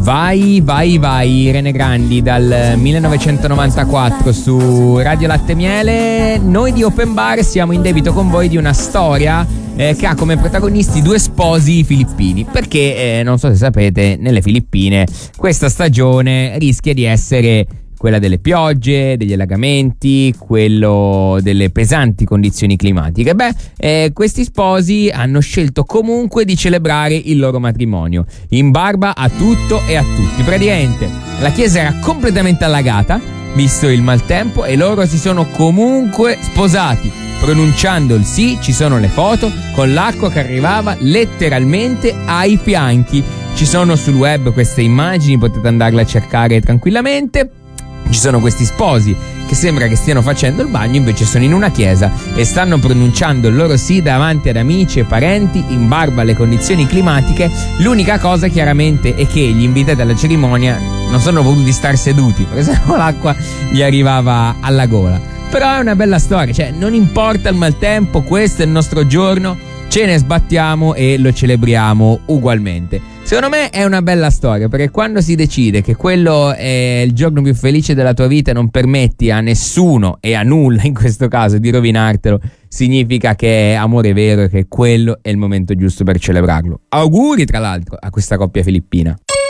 Vai, vai, vai, Irene Grandi dal 1994 su Radio Latte Miele. Noi di Open Bar siamo in debito con voi di una storia che ha come protagonisti due sposi filippini, perché non so se sapete, nelle Filippine questa stagione rischia di essere quella delle piogge, degli allagamenti, quello delle pesanti condizioni climatiche. Questi sposi hanno scelto comunque di celebrare il loro matrimonio in barba a tutto e a tutti. Praticamente la chiesa era completamente allagata, visto il maltempo, e loro si sono comunque sposati, pronunciando il sì. Ci sono le foto con l'acqua che arrivava letteralmente ai fianchi. Ci sono sul web queste immagini, potete andarle a cercare tranquillamente. Ci sono questi sposi che sembra che stiano facendo il bagno, invece sono in una chiesa e stanno pronunciando il loro sì davanti ad amici e parenti in barba alle condizioni climatiche. L'unica cosa chiaramente è che gli invitati alla cerimonia non sono potuti star seduti, perché sennò l'acqua gli arrivava alla gola. Però è una bella storia, cioè non importa il maltempo, questo è il nostro giorno, ce ne sbattiamo e lo celebriamo ugualmente. Secondo me è una bella storia, perché quando si decide che quello è il giorno più felice della tua vita, non permetti a nessuno e a nulla in questo caso di rovinartelo, significa che è amore vero e che quello è il momento giusto per celebrarlo. Auguri tra l'altro a questa coppia filippina.